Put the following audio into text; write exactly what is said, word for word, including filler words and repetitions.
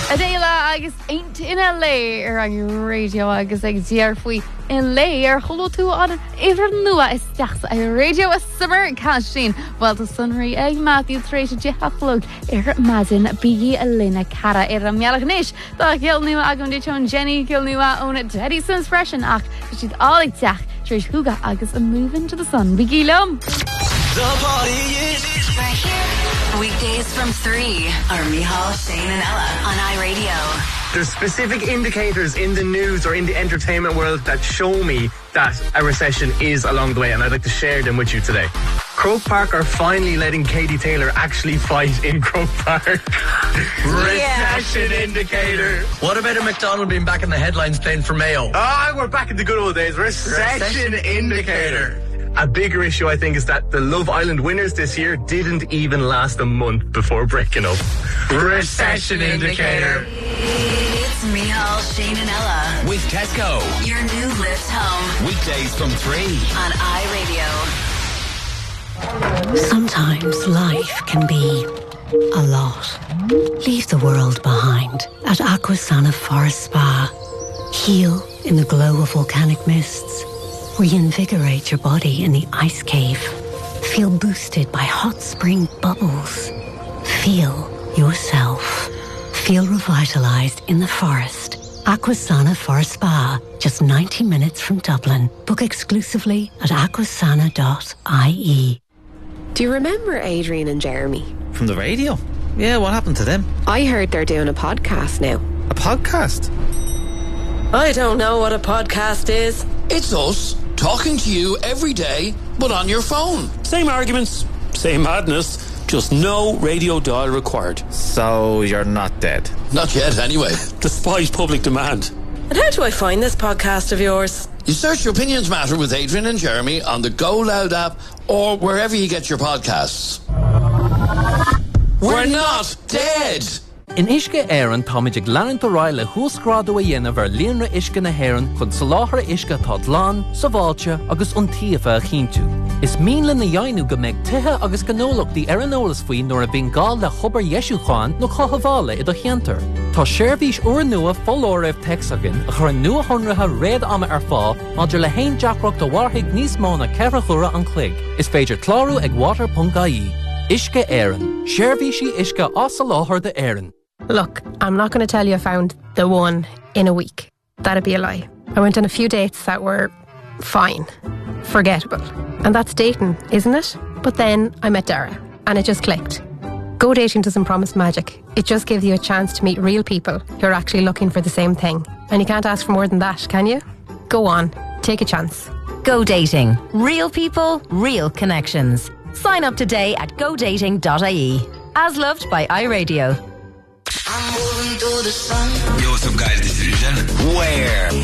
Adéla agus ain't ina lé ar an radio agus ag dearfuoi in lé ar choló tú an éidir nua is deachs a radio a summer cashin while the sunray ag Matthew Tracy Jefflog ar mazin bigi a lena cara ar am mealagnish da gil nua agam de chon Jenny gil nua on it Teddy Sun's fresh and ach she's all like deach Trish Huga agus a move into the sun bigi lum. The party is right here. Weekdays from three are Michal, Shane and Ella on iRadio. There's specific indicators in the news or in the entertainment world that show me that a recession is along the way, and I'd like to share them with you today. Croke Park are finally letting Katie Taylor actually fight in Croke Park. Recession indicator. What about a McDonald being back in the headlines playing for Mayo? Ah, oh, we're back in the good old days. Recession, Recession indicator. A bigger issue, I think, is that the Love Island winners this year didn't even last a month before breaking up. Recession indicator. It's Michal, Shane and Ella with Tesco. Your new lift home. Weekdays from three on iRadio. Sometimes life can be a lot. Leave the world behind at Aquasana Forest Spa. Heal in the glow of volcanic mists. Reinvigorate your body in the ice cave. Feel boosted by hot spring bubbles. Feel yourself. Feel revitalized in the forest. Aquasana Forest Spa, just ninety minutes from Dublin. Book exclusively at aquasana dot I E. Do you remember Adrian and Jeremy? From the radio? Yeah, what happened to them? I heard they're doing a podcast now. A podcast? I don't know what a podcast is. It's us, talking to you every day, but on your phone. Same arguments, same madness, just no radio dial required. So you're not dead? Not yet, anyway. Despite public demand. And how do I find this podcast of yours? You search Your Opinions Matter with Adrian and Jeremy on the Go Loud app or wherever you get your podcasts. We're not dead! In Ishke Éireann táid ag leanann do ráil le húsgráda a dhéanamh ar líonra Ishke na hÉireann chun soláthar Ishke tá dlán, sa bháilte agus iontaofa a chinntiú. Is míle na dhéanú go mbeidh tithe agus gnólachtaí ar an eolas faoi nuair a bhíonn gá le chobar Ieisúcháin nó chothabhála i do cheantar. Tá seirbhís uair nua follóireamh texagan a chur nua honratha réad ama ar fá maidir le haon deacracht do bharthaigh níos mó na ceithre chura an chloig. Is féidir clárú ag water dot I E. Ishke Éireann. Seirbhísí Ishke as soláthar de Éireann. Look, I'm not going to tell you I found the one in a week. That'd be a lie. I went on a few dates that were fine, forgettable. And that's dating, isn't it? But then I met Dara, and it just clicked. Go dating doesn't promise magic. It just gives you a chance to meet real people who are actually looking for the same thing. And you can't ask for more than that, can you? Go on, take a chance. Go dating. Real people, real connections. Sign up today at go dating dot I E. As loved by iRadio. I'm moving through the sun. Yo, what's up, guys? This is Jen. Where?